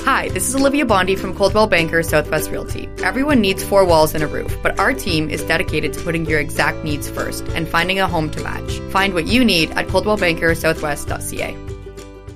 Hi, this is Olivia Bondi from Coldwell Banker Southwest Realty. Everyone needs 4 walls and a roof, but our team is dedicated to putting your exact needs first and finding a home to match. Find what you need at coldwellbankersouthwest.ca.